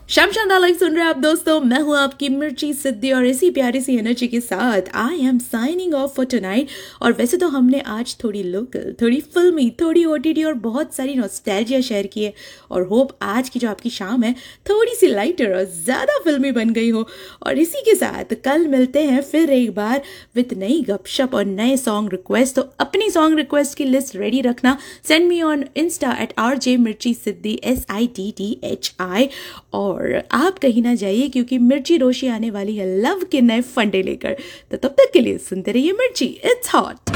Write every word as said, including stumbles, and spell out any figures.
शाम शानदार लाइव सुन रहे हैं आप दोस्तों। मैं हूं आपकी मिर्ची सिद्धि और इसी प्यारी सी एनर्जी के साथ I am signing off for tonight. और वैसे तो हमने आज थोड़ी लोकल, थोड़ी फिल्मी, थोड़ी ओटीटी और बहुत सारी नॉस्टैल्जिया शेयर की है। और होप आज की जो आपकी शाम है थोड़ी सी लाइटर और ज़्यादा फिल्मी बन गई हो। और इसी के साथ कल मिलते हैं फिर एक बार विद नई गपशप और नए सॉन्ग रिक्वेस्ट। तो अपनी सॉन्ग रिक्वेस्ट की लिस्ट रेडी रखना। Send me on Insta eight R J मिर्ची सिद्धि, S I T T H I. और आप कहीं ना जाइए क्योंकि मिर्ची रोशी आने वाली है लव के नए फंडे लेकर। तो तब तक के लिए सुनते रहिए मिर्ची, इट्स हॉट।